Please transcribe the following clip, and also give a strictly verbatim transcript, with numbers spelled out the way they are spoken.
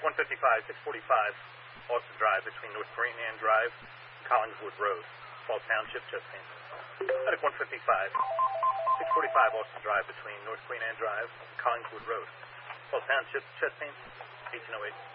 one fifty-five, six forty-five, Austin Drive between North Green Ann Drive and Collingswood Road, Falls Township, Chesapeake. Medic one fifty-five, six forty-five, Austin Drive between North Queen Anne Drive and Collingswood Road, Falls Township, Chesapeake, eighteen oh eight.